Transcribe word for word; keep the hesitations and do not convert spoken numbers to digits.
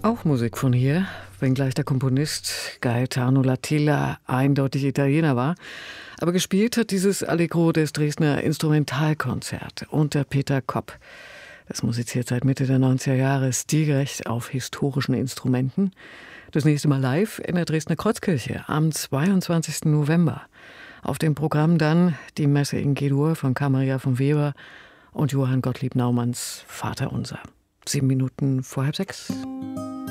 Auch Musik von hier, wenngleich der Komponist Gaetano Latilla eindeutig Italiener war. Aber gespielt hat dieses Allegro des Dresdner Instrumentalkonzert unter Peter Kopp. Das musiziert seit Mitte der neunziger Jahre stilgerecht auf historischen Instrumenten. Das nächste Mal live in der Dresdner Kreuzkirche am zweiundzwanzigsten November. Auf dem Programm dann die Messe in G-Dur von Karl-Maria von Weber und Johann Gottlieb Naumanns Vaterunser. Sieben Minuten vor halb sechs.